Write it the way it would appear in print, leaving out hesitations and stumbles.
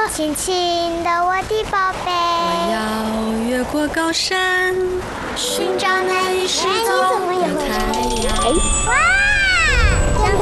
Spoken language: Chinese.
亲亲的我的宝贝， 我要越过高山， 寻找那一